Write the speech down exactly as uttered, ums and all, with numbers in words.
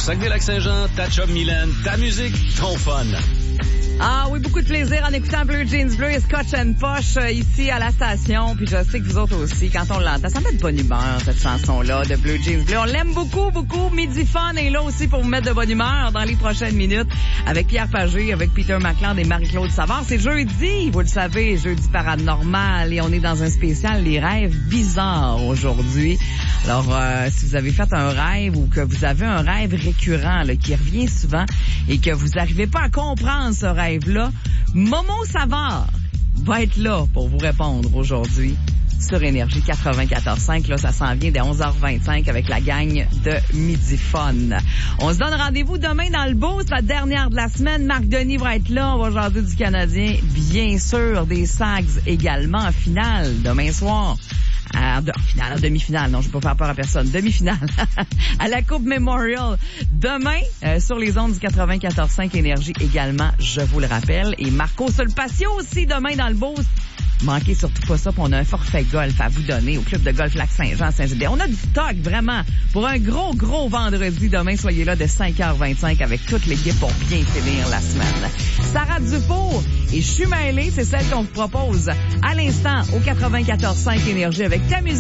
Saguenay-Lac-Saint-Jean, ta chum Mylène, ta musique, ton fun. Ah oui, beaucoup de plaisir en écoutant Bleu Jeans Bleu et Scotch and Posh euh, ici à la station. Puis je sais que vous autres aussi, quand on l'entend, ça met de bonne humeur, cette chanson-là de Bleu Jeans Bleu. On l'aime beaucoup, beaucoup. Midi Fun est là aussi pour vous mettre de bonne humeur dans les prochaines minutes avec Pierre Pagé, avec Peter McLeod et Marie-Claude Savard. C'est jeudi, vous le savez, jeudi paranormal et on est dans un spécial Les rêves bizarres aujourd'hui. Alors, euh, si vous avez fait un rêve ou que vous avez un rêve récurrent là, qui revient souvent et que vous n'arrivez pas à comprendre ce rêve-là, Momo Savard va être là pour vous répondre aujourd'hui sur Énergie quatre-vingt-quatorze cinq. Là, ça s'en vient dès onze heures vingt-cinq avec la gang de Midi Fun. On se donne rendez-vous demain dans le Boost, la dernière de la semaine. Marc Denis va être là. On va jaser du Canadien, bien sûr, des Sags également en finale demain soir. À, de, finale, à demi-finale, non, je ne vais pas faire peur à personne. Demi-finale à la Coupe Memorial. Demain, euh, sur les ondes du quatre-vingt-quatorze cinq Énergie également, je vous le rappelle. Et Marco Sulpacio aussi demain dans le Boost. Manquez surtout pas ça, puis on a un forfait golf à vous donner au club de golf Lac-Saint-Jean Saint-Gédéon. On a du stock, vraiment, pour un gros, gros vendredi. Demain, soyez là de cinq heures vingt-cinq avec toute l'équipe pour bien finir la semaine. Sarah Dufour et Je suis mêlée, c'est celle qu'on vous propose à l'instant au quatre-vingt-quatorze cinq Énergie avec ta musique.